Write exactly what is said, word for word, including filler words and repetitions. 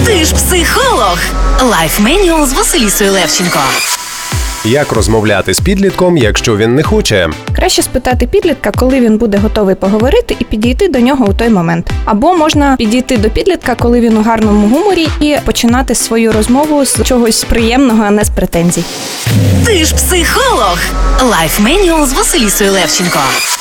Ти ж психолог. Лайф Менюал з Василісою Левченко. Як розмовляти з підлітком, якщо він не хоче? Краще спитати підлітка, коли він буде готовий поговорити, і підійти до нього у той момент. Або можна підійти до підлітка, коли він у гарному гуморі, і починати свою розмову з чогось приємного, а не з претензій. Ти ж психолог. Лайф Менюал з Василісою Левченко.